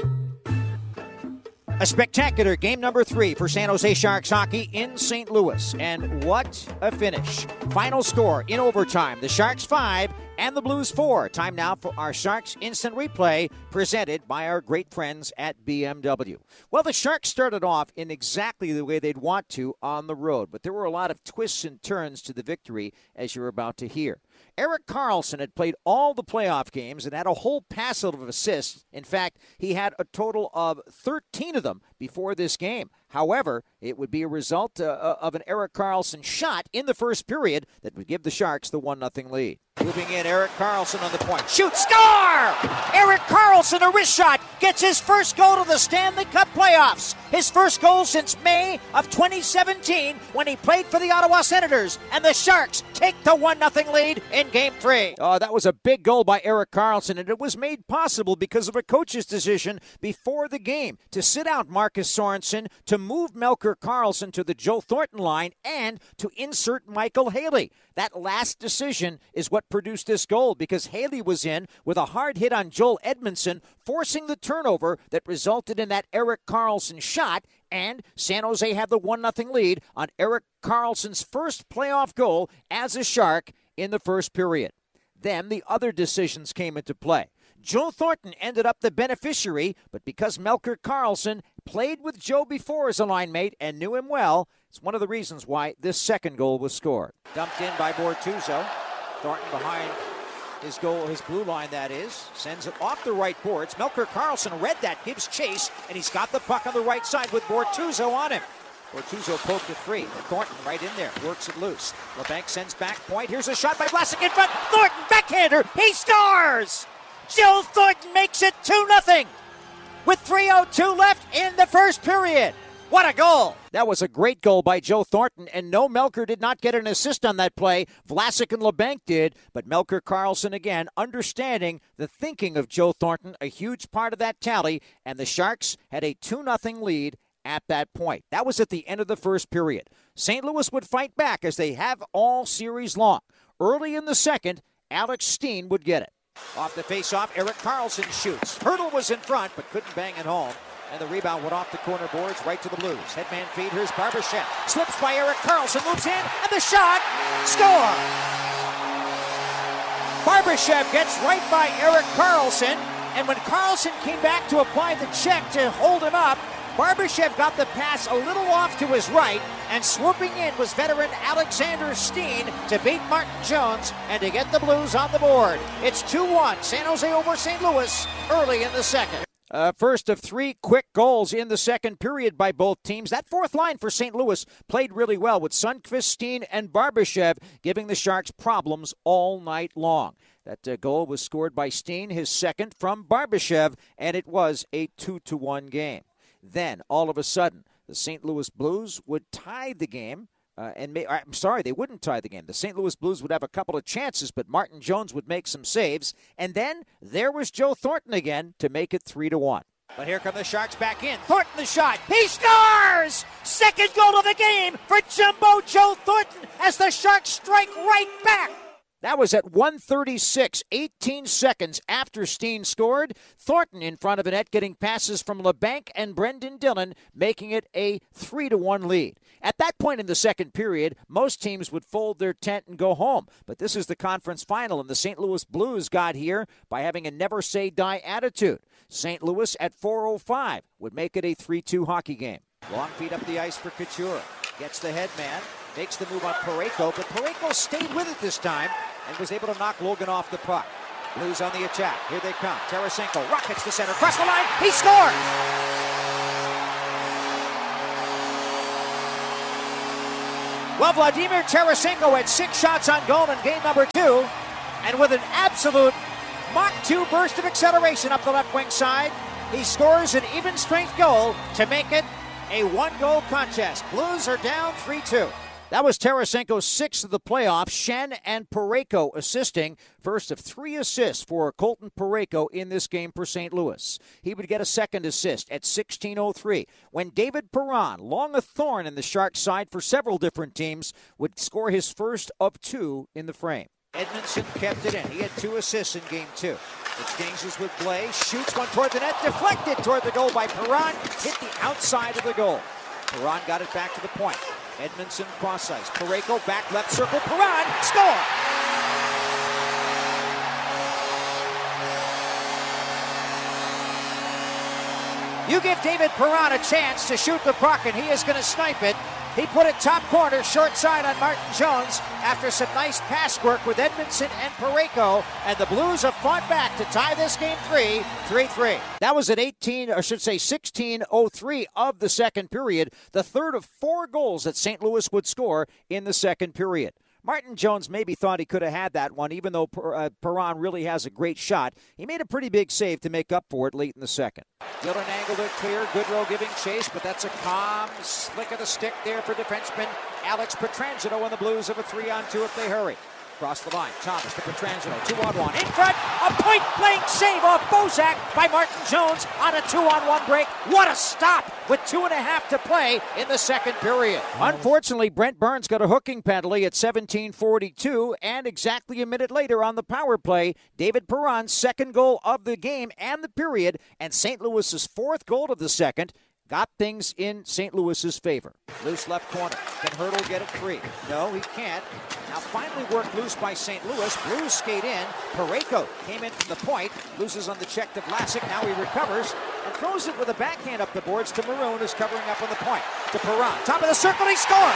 A spectacular game number three for San Jose Sharks hockey in Saint Louis. And what a finish. Final score in overtime. The Sharks five and the Blues four. Time now for our Sharks Instant Replay presented by our great friends at B M W. Well, the Sharks started off in exactly the way they'd want to on the road, but there were a lot of twists and turns to the victory, as you're about to hear. Erik Karlsson had played all the playoff games and had a whole passel of assists. In fact, he had a total of thirteen of them before this game. However, it would be a result uh, of an Erik Karlsson shot in the first period that would give the Sharks the one nothing lead. Moving in, Erik Karlsson on the point. Shoot, score! Erik Karlsson, a wrist shot, gets his first goal to the Stanley Cup playoffs. His first goal since May of twenty seventeen when he played for the Ottawa Senators. And the Sharks take the one nothing lead in Game three. Oh, that was a big goal by Erik Karlsson, and it was made possible because of a coach's decision before the game to sit out Marcus Sorensen, to move Melker Karlsson to the Joe Thornton line, and to insert Michael Haley. That last decision is what produced this goal because Haley was in with a hard hit on Joel Edmondson, forcing the turnover that resulted in that Erik Karlsson shot, and San Jose had the one nothing lead on Erik Karlsson's first playoff goal as a Shark in the first period. Then the other decisions came into play. Joe Thornton ended up the beneficiary, but because Melker Karlsson played with Joe before as a line mate and knew him well, it's one of the reasons why this second goal was scored. Dumped in by Bortuzzo. Thornton behind his goal, his blue line that is, sends it off the right boards. Melker Karlsson read that, gives chase, and he's got the puck on the right side with Bortuzzo on him. Bortuzzo poked it free. Thornton right in there, works it loose. LeBanc sends back point. Here's a shot by Vlasic in front. Thornton, backhander, he scores! Joe Thornton makes it two nothing with three oh two left in the first period. What a goal! That was a great goal by Joe Thornton, and no, Melker did not get an assist on that play. Vlasic and LeBanc did, but Melker Karlsson again understanding the thinking of Joe Thornton, a huge part of that tally, and the Sharks had a two nothing lead at that point. That was at the end of the first period. Saint Louis would fight back as they have all series long. Early in the second, Alex Steen would get it. Off the face-off, Erik Karlsson shoots. Hurdle was in front, but couldn't bang it home. And the rebound went off the corner boards right to the Blues. Headman feed, here's Barbashev. Slips by Erik Karlsson, moves in, and the shot, score! Barbashev gets right by Erik Karlsson, and when Karlsson came back to apply the check to hold him up, Barbashev got the pass a little off to his right, and swooping in was veteran Alexander Steen to beat Martin Jones and to get the Blues on the board. It's two one, San Jose over Saint Louis early in the second. Uh, first of three quick goals in the second period by both teams. That fourth line for Saint Louis played really well with Sundqvist, Steen, and Barbashev giving the Sharks problems all night long. That uh, goal was scored by Steen, his second from Barbashev, and it was a two to one game. Then, all of a sudden, the Saint Louis Blues would tie the game. Uh, and may, I'm sorry, they wouldn't tie the game. The Saint Louis Blues would have a couple of chances, but Martin Jones would make some saves. And then there was Joe Thornton again to make it three to one. But here come the Sharks back in. Thornton the shot. He scores! Second goal of the game for Jumbo Joe Thornton as the Sharks strike right back. That was at one thirty-six, eighteen seconds after Steen scored. Thornton in front of the net getting passes from LeBanc and Brendan Dillon, making it a three to one lead. At that point in the second period, most teams would fold their tent and go home. But this is the conference final, and the Saint Louis Blues got here by having a never-say-die attitude. Saint Louis at four oh five would make it a three two hockey game. Long feed up the ice for Couture. Gets the head man. Makes the move on Parayko, but Parayko stayed with it this time and was able to knock Logan off the puck. Blues on the attack. Here they come. Tarasenko rockets the center. Across the line. He scores! Well, Vladimir Tarasenko had six shots on goal in game number two, and with an absolute Mach two burst of acceleration up the left wing side, he scores an even strength goal to make it a one-goal contest. Blues are down three two. That was Tarasenko's sixth of the playoffs. Schenn and Parayko assisting. First of three assists for Colton Parayko in this game for Saint Louis. He would get a second assist at sixteen oh three when David Perron, long a thorn in the Sharks' side for several different teams, would score his first of two in the frame. Edmondson kept it in. He had two assists in game two. Exchanges with Blais, shoots one toward the net, deflected toward the goal by Perron, hit the outside of the goal. Perron got it back to the point. Edmondson cross ice. Parayko back left circle. Perron score! You give David Perron a chance to shoot the puck, and he is going to snipe it. He put it top corner, short side on Martin Jones after some nice pass work with Edmondson and Parayko, and the Blues have fought back to tie this game three, three three. That was at eighteen, or I should say sixteen oh three of the second period, the third of four goals that Saint Louis would score in the second period. Martin Jones maybe thought he could have had that one, even though per, uh, Perron really has a great shot. He made a pretty big save to make up for it late in the second. Dillon angled it clear. Goodrow giving chase, but that's a calm slick of the stick there for defenseman Alex Pietrangelo, and the Blues have a three on two if they hurry. Across the line, Thomas to Pietrangelo, two on one. In front, a point-blank save off Bozak by Martin Jones on a two-on-one break. What a stop with two and a half to play in the second period. Unfortunately, Brent Burns got a hooking penalty at seventeen forty-two, and exactly a minute later on the power play, David Perron's second goal of the game and the period, and Saint Louis's fourth goal of the second, got things in Saint Louis's favor. Loose left corner. Can Hurdle get it free? No, he can't. Now finally worked loose by Saint Louis. Blues skate in. Parayko came in from the point. Loses on the check to Vlasic. Now he recovers and throws it with a backhand up the boards to Maroon, who's covering up on the point. To Perron. Top of the circle. He scores!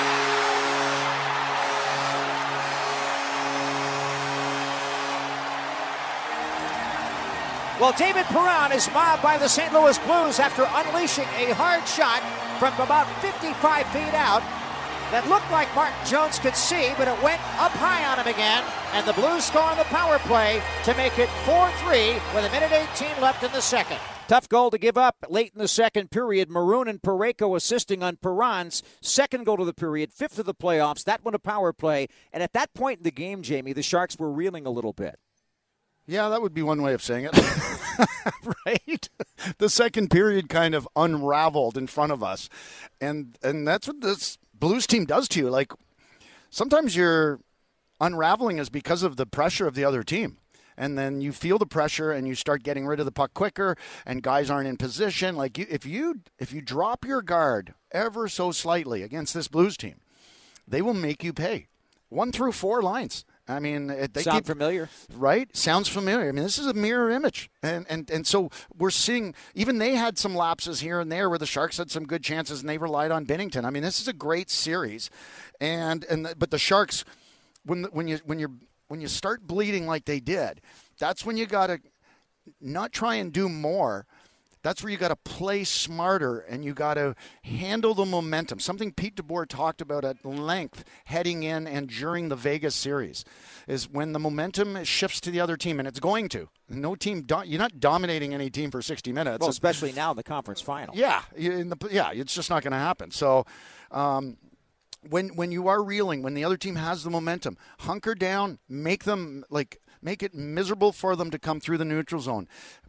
Well, David Perron is mobbed by the Saint Louis Blues after unleashing a hard shot from about fifty-five feet out that looked like Martin Jones could see, but it went up high on him again, and the Blues score on the power play to make it four three with a minute eighteen left in the second. Tough goal to give up late in the second period. Maroon and Parayko assisting on Perron's second goal of the period, fifth of the playoffs. That one a power play, and at that point in the game, Jamie, the Sharks were reeling a little bit. Yeah, that would be one way of saying it. Right? The second period kind of unraveled in front of us. And and that's what this Blues team does to you. Like, sometimes your unraveling is because of the pressure of the other team. And then you feel the pressure and you start getting rid of the puck quicker, and guys aren't in position. Like, you, if you if you drop your guard ever so slightly against this Blues team, they will make you pay. One through four lines. I mean, they Sound keep, familiar? Right? Sounds familiar. I mean, this is a mirror image. And, and and so we're seeing, even they had some lapses here and there where the Sharks had some good chances and they relied on Binnington. I mean, this is a great series. And and but the Sharks, when when you when you when you start bleeding like they did, that's when you got to not try and do more. That's where you got to play smarter and you got to handle the momentum. Something Pete DeBoer talked about at length heading in and during the Vegas series is when the momentum shifts to the other team, and it's going to. No team, do- you're not dominating any team for sixty minutes. Well, especially now in the conference final. Yeah, in the, yeah, it's just not going to happen. So, um, when when you are reeling, when the other team has the momentum, hunker down, make them like. Make it miserable for them to come through the neutral zone.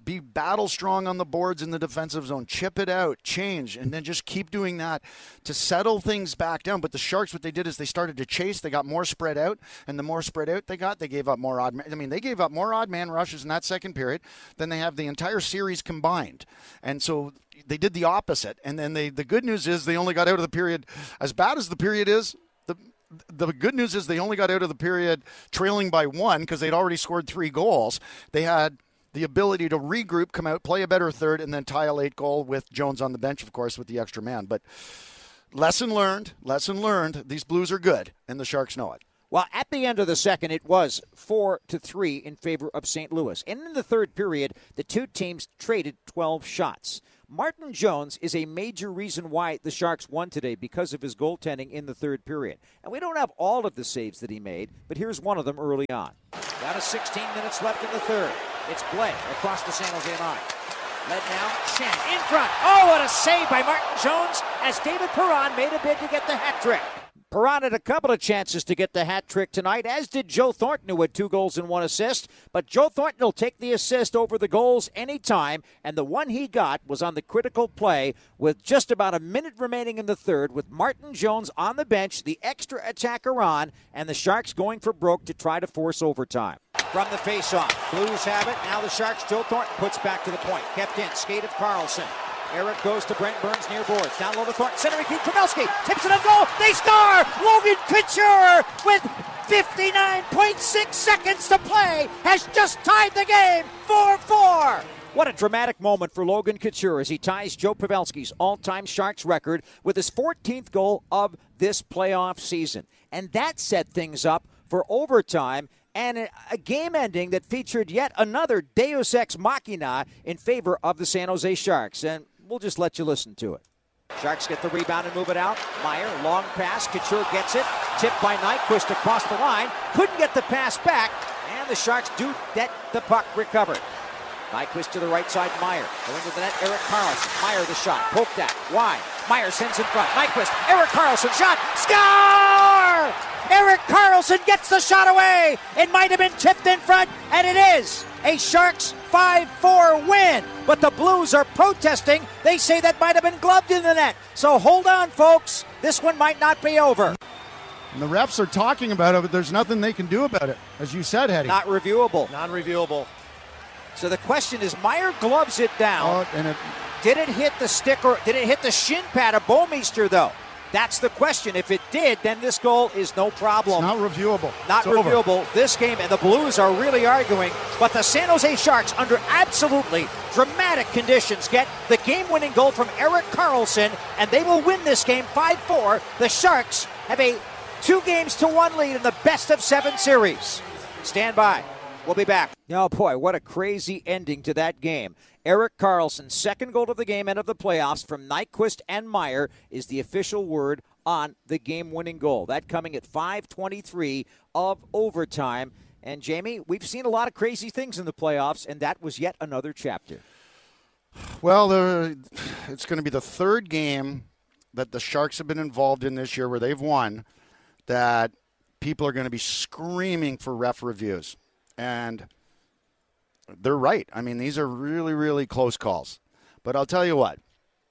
be battle strong on the boards in the defensive zone, chip it out, change, and then just keep doing that to settle things back down. But the Sharks, what they did is they started to chase. They got more spread out, and the more spread out they got, they gave up more odd man. I mean, they gave up more odd man rushes in that second period than they have the entire series combined. And so they did the opposite. And then they, the good news is they only got out of the period, as bad as the period is, the The good news is they only got out of the period trailing by one because they'd already scored three goals. They had the ability to regroup, come out, play a better third, and then tie a late goal with Jones on the bench, of course, with the extra man. But lesson learned, lesson learned, these Blues are good, and the Sharks know it. Well, at the end of the second, it was four to three in favor of Saint Louis. And in the third period, the two teams traded twelve shots. Martin Jones is a major reason why the Sharks won today because of his goaltending in the third period. And we don't have all of the saves that he made, but here's one of them early on. Down to sixteen minutes left in the third. It's Blais across the San Jose line. Led now, Shen in front. Oh, what a save by Martin Jones as David Perron made a bid to get the hat trick. Perron had a couple of chances to get the hat trick tonight, as did Joe Thornton, who had two goals and one assist. But Joe Thornton will take the assist over the goals anytime, and the one he got was on the critical play with just about a minute remaining in the third, with Martin Jones on the bench, the extra attacker on, and the Sharks going for broke to try to force overtime. From the faceoff, Blues have it. Now the Sharks, Joe Thornton puts back to the point. Kept in, skate of Carlson. Eric goes to Brent Burns near boards. Down low to Thornton. Centering feed. Pavelski tips it on goal. They score! Logan Couture with fifty-nine point six seconds to play has just tied the game four four. What a dramatic moment for Logan Couture as he ties Joe Pavelski's all-time Sharks record with his fourteenth goal of this playoff season. And that set things up for overtime and a game ending that featured yet another Deus Ex Machina in favor of the San Jose Sharks. And we'll just let you listen to it. Sharks get the rebound and move it out. Meyer, long pass. Couture gets it. Tipped by Nyquist across the line. Couldn't get the pass back. And the Sharks do get the puck recovered. Nyquist to the right side. Meyer going to the net. Erik Karlsson. Meyer the shot. Poked at. Wide. Meyer sends in front. Nyquist. Erik Karlsson shot. Score! Erik Karlsson gets the shot away. It might have been tipped in front, and it is a Sharks five four win. But the Blues are protesting. They say that might have been gloved in the net. So hold on, folks. This one might not be over. And the refs are talking about it, but there's nothing they can do about it, as you said, Hetty. Not reviewable. Non-reviewable. So the question is, Meyer gloves it down. Oh, and it, did it hit the stick or did it hit the shin pad of Bouwmeester, though? That's the question. If it did, then this goal is no problem. It's not reviewable. Not it's reviewable. Over. This game, and the Blues are really arguing, but the San Jose Sharks, under absolutely dramatic conditions, get the game-winning goal from Erik Karlsson, and they will win this game five four. The Sharks have a two games to one lead in the best of seven series. Stand by. We'll be back. Oh, boy, what a crazy ending to that game. Erik Karlsson's second goal of the game and of the playoffs from Nyquist and Meyer is the official word on the game-winning goal. That coming at five twenty-three of overtime. And, Jamie, we've seen a lot of crazy things in the playoffs, and that was yet another chapter. Well, uh, it's going to be the third game that the Sharks have been involved in this year where they've won that people are going to be screaming for ref reviews. And they're right. I mean, these are really, really close calls. But I'll tell you what.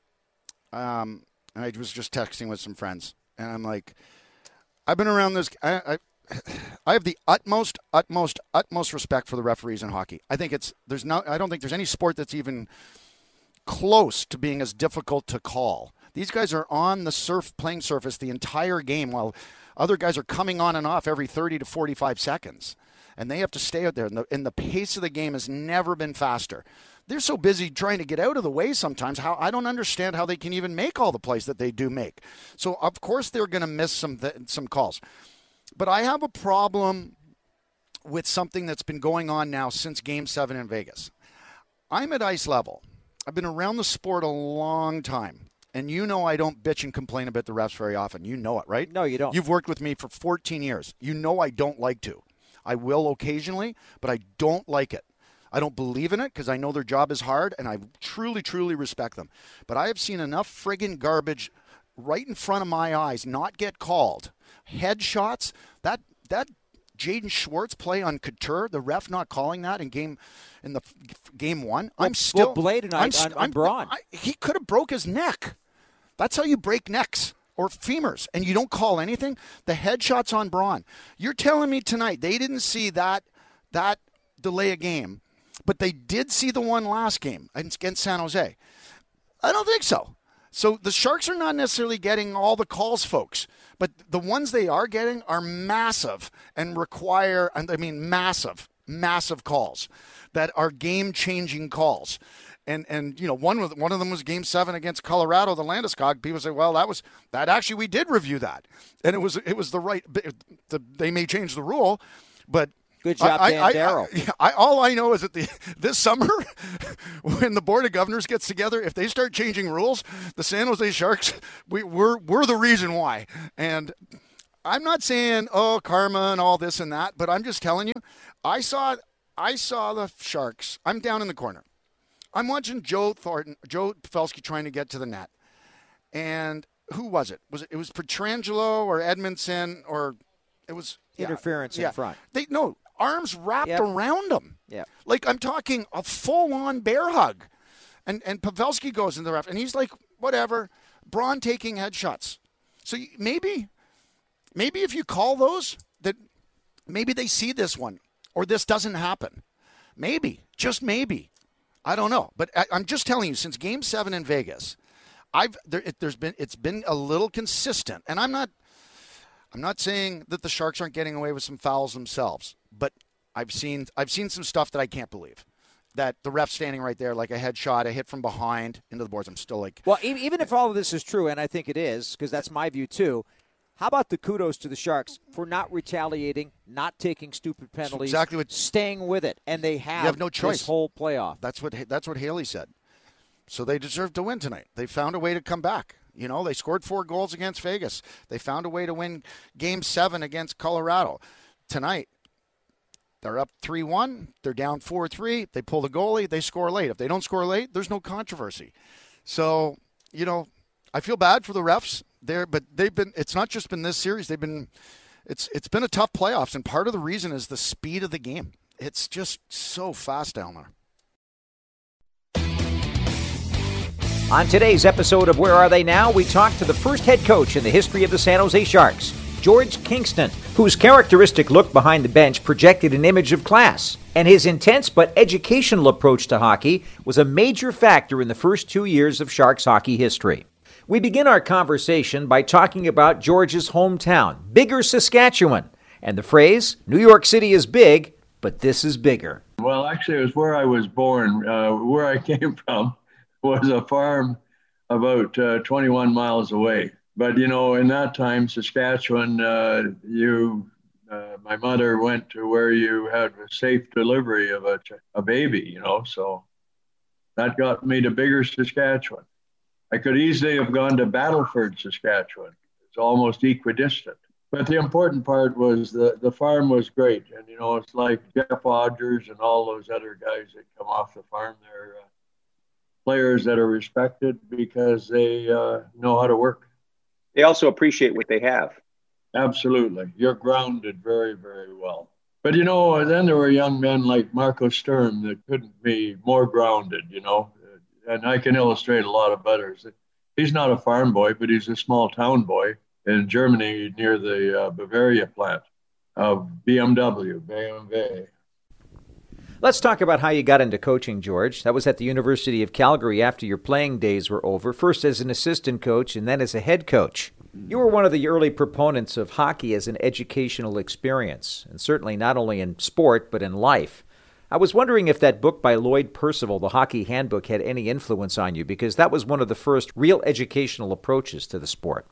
Um, I was just texting with some friends, and I'm like, I've been around this. I, I, I have the utmost, utmost, utmost respect for the referees in hockey. I think it's there's no. I don't think there's any sport that's even close to being as difficult to call. These guys are on the surf playing surface the entire game, while other guys are coming on and off every thirty to forty-five seconds. And they have to stay out there. And the, and the pace of the game has never been faster. They're so busy trying to get out of the way sometimes. How I don't understand how they can even make all the plays that they do make. So, of course, they're going to miss some th- some calls. But I have a problem with something that's been going on now since Game seven in Vegas. I'm at ice level. I've been around the sport a long time. And you know I don't bitch and complain about the refs very often. You know it, right? No, you don't. You've worked with me for fourteen years. You know I don't like to. I will occasionally, but I don't like it. I don't believe in it because I know their job is hard, and I truly, truly respect them. But I have seen enough friggin' garbage right in front of my eyes not get called. Headshots, that that Jaden Schwartz play on Couture, the ref not calling that in game in the game one. I'm still well, Blade and I, I'm, on, on Braun. I, he could have broke his neck. That's how you break necks or femurs, and you don't call anything. The headshots on Braun. You're telling me tonight they didn't see that that delay a game, but they did see the one last game against San Jose. I don't think so. So the Sharks are not necessarily getting all the calls, folks, but the ones they are getting are massive and require, I mean, massive, massive calls that are game-changing calls. And, and you know, one of, one of them was Game seven against Colorado, the Landeskog. People say, well, that was, that actually, we did review that. And it was, it was the right, the, they may change the rule, but good job, I, Dan I, Darrow. I, I, all I know is that the this summer, when the Board of Governors gets together, if they start changing rules, the San Jose Sharks, we, we're we're the reason why. And I'm not saying oh karma and all this and that, but I'm just telling you, I saw I saw the Sharks. I'm down in the corner. I'm watching Joe Thornton, Joe Pavelski trying to get to the net, and who was it? Was it it was Pietrangelo or Edmondson or it was yeah, interference yeah. in front? They no. Arms wrapped yep. around him. Yeah. Like I'm talking a full-on bear hug. And and Pavelski goes in the ref, and he's like, whatever. Braun taking headshots. So maybe, maybe if you call those, that maybe they see this one, or this doesn't happen. Maybe, just maybe. I don't know. But I, I'm just telling you, since Game seven in Vegas, I've there, it, there's been it's been a little consistent. And I'm not I'm not saying that the Sharks aren't getting away with some fouls themselves. But I've seen I've seen some stuff that I can't believe. That the ref standing right there, like a headshot, a hit from behind into the boards. I'm still like, well, even if all of this is true, and I think it is, because that's my view too. How about the kudos to the Sharks for not retaliating, not taking stupid penalties, exactly what, staying with it, and they have, you have no choice. This whole playoff. That's what that's what Haley said. So they deserve to win tonight. They found a way to come back. You know, they scored four goals against Vegas. They found a way to win Game seven against Colorado. Tonight, they're up three one. They're down four three. They pull the goalie. They score late. If they don't score late, there's no controversy. So, you know, I feel bad for the refs there, but they've been, it's not just been this series. They've been, it's it's been a tough playoffs, and part of the reason is the speed of the game. It's just so fast down there. On today's episode of Where Are They Now, we talk to the first head coach in the history of the San Jose Sharks, George Kingston, whose characteristic look behind the bench projected an image of class, and his intense but educational approach to hockey was a major factor in the first two years of Sharks hockey history. We begin our conversation by talking about George's hometown, Bigger, Saskatchewan, and the phrase, New York City is big, but this is bigger. Well, actually, it was where I was born. Uh, where I came from was a farm about uh, twenty-one miles away. But, you know, in that time, Saskatchewan, uh, you, uh, my mother went to where you had a safe delivery of a, a baby, you know, so that got me to Bigger, Saskatchewan. I could easily have gone to Battleford, Saskatchewan. It's almost equidistant. But the important part was the, the farm was great. And, you know, it's like Jeff Odgers and all those other guys that come off the farm. They're uh, players that are respected because they uh, know how to work. They also appreciate what they have. Absolutely. You're grounded very, very well. But, you know, then there were young men like Marco Sturm that couldn't be more grounded, you know. And I can illustrate a lot of others. He's not a farm boy, but he's a small town boy in Germany near the uh, Bavaria plant of B M W, B M W. Let's talk about how you got into coaching, George. That was at the University of Calgary after your playing days were over, first as an assistant coach and then as a head coach. You were one of the early proponents of hockey as an educational experience, and certainly not only in sport, but in life. I was wondering if that book by Lloyd Percival, The Hockey Handbook, had any influence on you, because that was one of the first real educational approaches to the sport.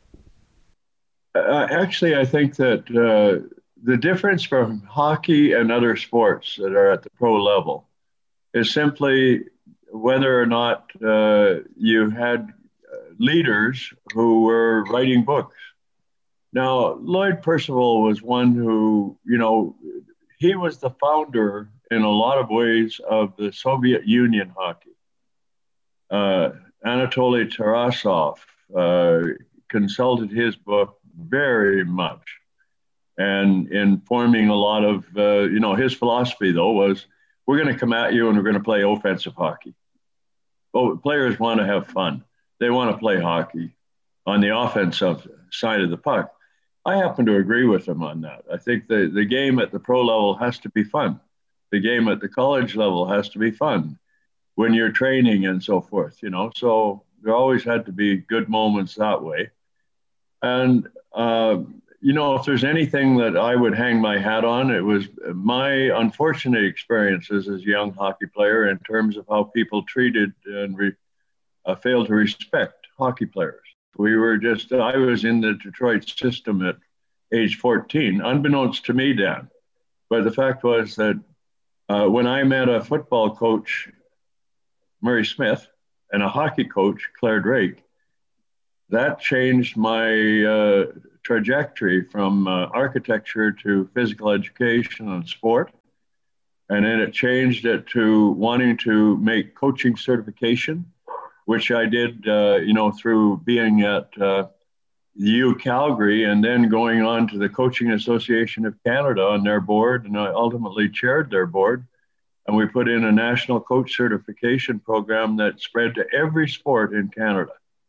Uh, actually, I think that uh, the difference from hockey and other sports that are at the pro level is simply whether or not uh, you had leaders who were writing books. Now, Lloyd Percival was one who, you know, he was the founder in a lot of ways of the Soviet Union hockey. Uh, Anatoly Tarasov uh, consulted his book very much. And in forming a lot of, uh, you know, his philosophy, though, was we're going to come at you and we're going to play offensive hockey. Oh, players want to have fun. They want to play hockey on the offensive side of the puck. I happen to agree with him on that. I think the, the game at the pro level has to be fun. The game at the college level has to be fun when you're training and so forth, you know. So there always had to be good moments that way. And, uh, you know, if there's anything that I would hang my hat on, it was my unfortunate experiences as a young hockey player in terms of how people treated and re, uh, failed to respect hockey players. We were just, I was in the Detroit system at age fourteen, unbeknownst to me, Dan. But the fact was that uh, when I met a football coach, Murray Smith, and a hockey coach, Claire Drake, that changed my uh, trajectory from uh, architecture to physical education and sport. And then it changed it to wanting to make coaching certification, which I did, uh, you know, through being at uh, U Calgary and then going on to the Coaching Association of Canada on their board. And I ultimately chaired their board. And we put in a national coach certification program that spread to every sport in Canada.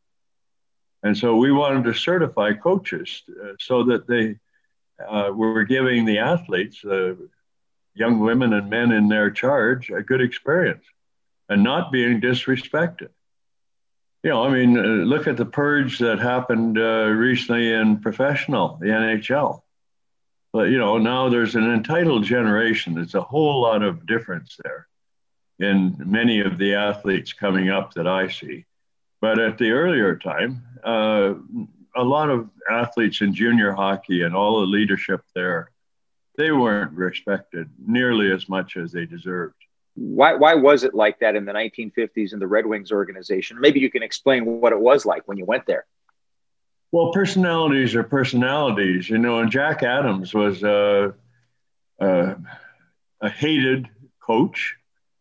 And so we wanted to certify coaches uh, so that they uh, were giving the athletes, uh, young women and men in their charge, a good experience and not being disrespected. You know, I mean, uh, look at the purge that happened uh, recently in professional, the N H L. But, you know, now there's an entitled generation. There's a whole lot of difference there in many of the athletes coming up that I see. But at the earlier time, uh, a lot of athletes in junior hockey and all the leadership there, they weren't respected nearly as much as they deserved. Why, why was it like that in the nineteen fifties in the Red Wings organization? Maybe you can explain what it was like when you went there. Well, personalities are personalities, you know, and Jack Adams was a, a, a hated coach.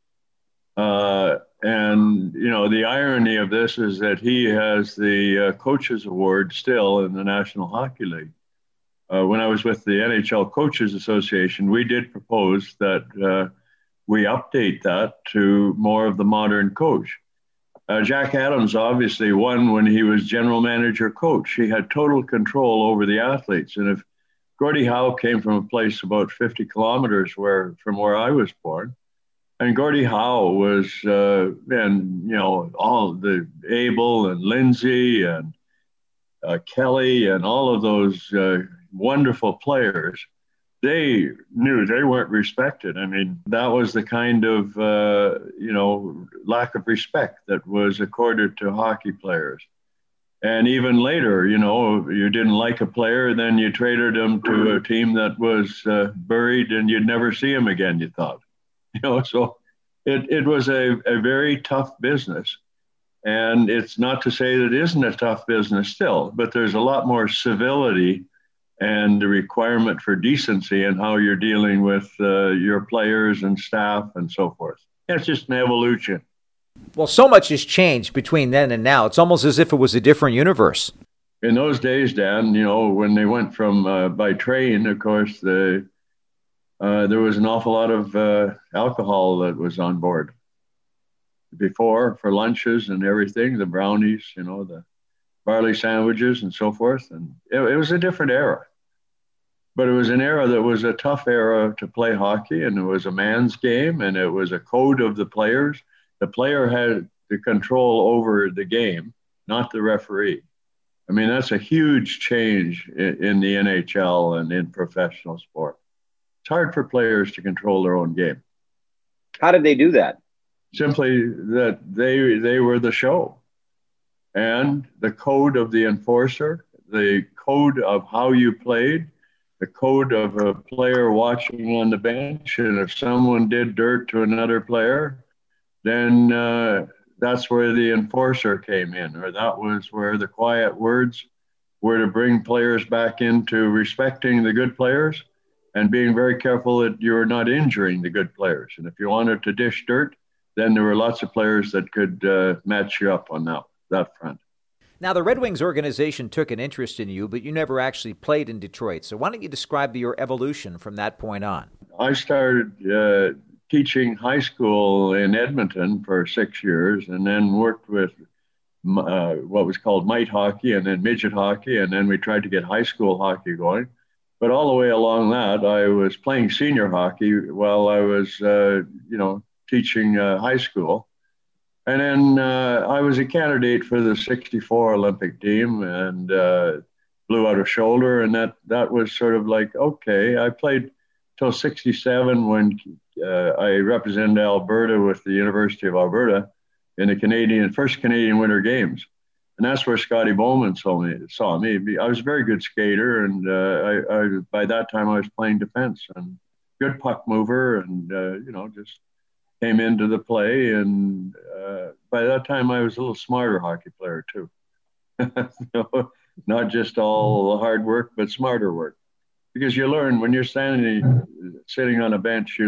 Uh, and, you know, the irony of this is that he has the uh, Coaches Award still in the National Hockey League. Uh, when I was with the N H L Coaches Association, we did propose that uh, we update that to more of the modern coach. Uh, Jack Adams obviously won when he was general manager coach. He had total control over the athletes. And if Gordie Howe came from a place about fifty kilometers where, from where I was born, and Gordie Howe was, uh, and, you know, all the Abel and Lindsay and uh, Kelly and all of those uh, wonderful players, they knew they weren't respected. I mean, that was the kind of, uh, you know, lack of respect that was accorded to hockey players. And even later, you know, you didn't like a player, then you traded him to a team that was uh, buried and you'd never see him again, you thought. You know, so it, it was a, a very tough business. And it's not to say that it isn't a tough business still, but there's a lot more civility and the requirement for decency and how you're dealing with uh, your players and staff and so forth. It's just an evolution. Well, so much has changed between then and now. It's almost as if it was a different universe. In those days, Dan, you know, when they went from uh, by train, of course, the uh, there was an awful lot of uh, alcohol that was on board. Before, for lunches and everything, the brownies, you know, the barley sandwiches and so forth. And it, it was a different era. But it was an era that was a tough era to play hockey, and it was a man's game, and it was a code of the players. The player had the control over the game, not the referee. I mean, that's a huge change in, in the N H L and in professional sport. It's hard for players to control their own game. How did they do that? Simply that they they were the show. And the code of the enforcer, the code of how you played, the code of a player watching on the bench, and if someone did dirt to another player, then uh, that's where the enforcer came in, or that was where the quiet words were to bring players back into respecting the good players and being very careful that you're not injuring the good players. And if you wanted to dish dirt, then there were lots of players that could uh, match you up on that, that front. Now, the Red Wings organization took an interest in you, but you never actually played in Detroit. So why don't you describe your evolution from that point on? I started uh, teaching high school in Edmonton for six years and then worked with uh, what was called mite hockey and then midget hockey, and then we tried to get high school hockey going. But all the way along that, I was playing senior hockey while I was, uh, you know, teaching uh, high school. And then uh, I was a candidate for the sixty-four Olympic team and uh, blew out a shoulder. And that, that was sort of like, okay, I played till sixty-seven when uh, I represented Alberta with the University of Alberta in the Canadian first Canadian Winter Games. And that's where Scotty Bowman saw me. Saw me. I was a very good skater. And uh, I, I, by that time I was playing defense and good puck mover and, uh, you know, just came into the play, and uh, by that time I was a little smarter hockey player too. So, not just all hard work, but smarter work. Because you learn when you're standing, sitting on a bench, you